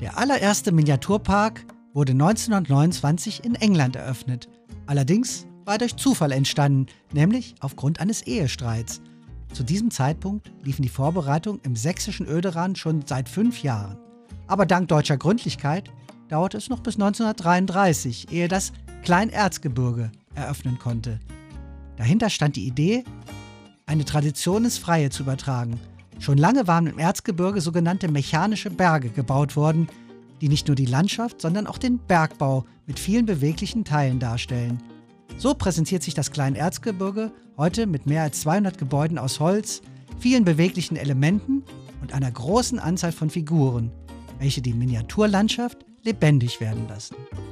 Der allererste Miniaturpark wurde 1929 in England eröffnet. Allerdings war er durch Zufall entstanden, nämlich aufgrund eines Ehestreits. Zu diesem Zeitpunkt liefen die Vorbereitungen im sächsischen Oederan schon seit 5 Jahren. Aber dank deutscher Gründlichkeit dauerte es noch bis 1933, ehe das Kleinerzgebirge eröffnen konnte. Dahinter stand die Idee, eine Tradition ins Freie zu übertragen. Schon lange waren im Erzgebirge sogenannte mechanische Berge gebaut worden, die nicht nur die Landschaft, sondern auch den Bergbau mit vielen beweglichen Teilen darstellen. So präsentiert sich das Kleinerzgebirge heute mit mehr als 200 Gebäuden aus Holz, vielen beweglichen Elementen und einer großen Anzahl von Figuren, welche die Miniaturlandschaft lebendig werden lassen.